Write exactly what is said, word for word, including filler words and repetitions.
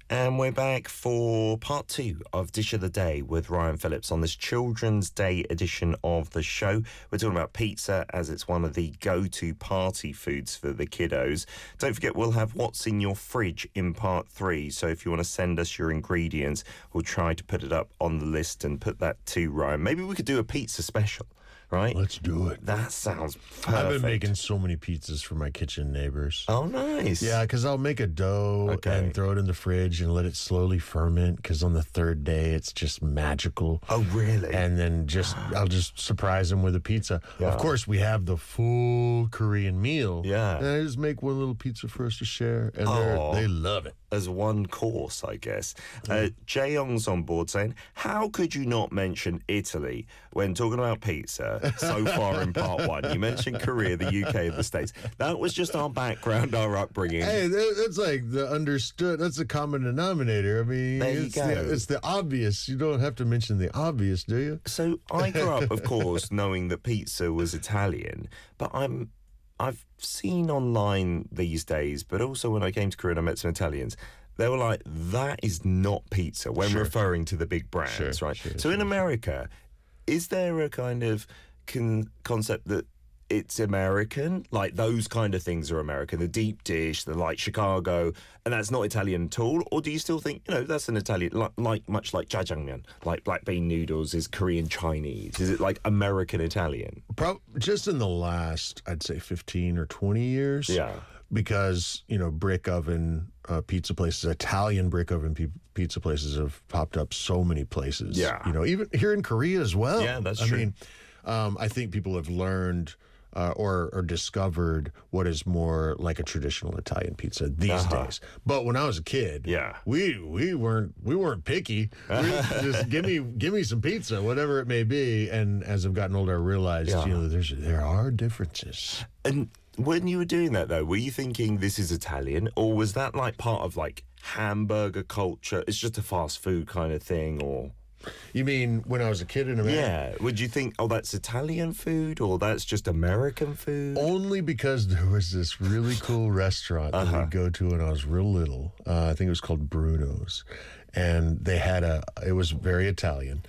And we're back for part two of Dish of the Day with Ryan Phillips on this Children's Day edition of the show. We're talking about pizza as it's one of the go-to party foods for the kiddos. Don't forget, we'll have What's in Your Fridge in part three. So if you want to send us your ingredients, we'll try to put it up on the list and put that to Ryan. Maybe we could do a pizza special. Right? Let's do it. That sounds perfect. I've been making so many pizzas for my kitchen neighbors. Oh, nice. Yeah, because I'll make a dough Okay. and throw it in the fridge and let it slowly ferment, because on the third day, it's just magical. Oh, really? And then just I'll just surprise them with a pizza. Yeah. Of course, we have the full Korean meal. Yeah. And I just make one little pizza for us to share, and Oh. they're they love it. As one course, I guess. Uh, Jae-young's on board saying, how could you not mention Italy when talking about pizza so far in part one? You mentioned Korea, the U K, and the States. That was just our background, our upbringing. Hey, that- that's like the understood. That's a common denominator. I mean, There you it's, go. The, it's the obvious. You don't have to mention the obvious, do you? So I grew up, of course, knowing that pizza was Italian, but I'm I've seen online these days, but also when I came to Korea and I met some Italians, they were like, that is not pizza when Sure. referring to the big brands, Sure, right? sure, so in sure, America, is there a kind of con- concept that it's American? Like those kind of things are American, the deep dish, the like Chicago, and that's not Italian at all? Or do you still think, you know, that's an Italian, like, like much like jjajangmyeon, like black bean noodles is Korean Chinese? Is it like American Italian? Pro- just in the last, I'd say fifteen or twenty years. Yeah. Because, you know, brick oven uh, pizza places, Italian brick oven pe- pizza places have popped up so many places. Yeah. You know, even here in Korea as well. Yeah, that's I true. mean, um, I think people have learned uh, or, or discovered what is more like a traditional Italian pizza these Uh-huh. days. But when I was a kid, Yeah. we we weren't we weren't picky. We just give me give me some pizza, whatever it may be. And as I've gotten older, I realized Yeah. you know there's there are differences. And when you were doing that, though, were you thinking this is Italian, or was that like part of like hamburger culture? It's just a fast food kind of thing, or You mean when I was a kid in America? yeah? Would you think, oh, that's Italian food, or that's just American food? Only because there was this really cool restaurant that Uh-huh. we'd go to when I was real little. Uh, I think it was called Bruno's. And they had a, it was very Italian.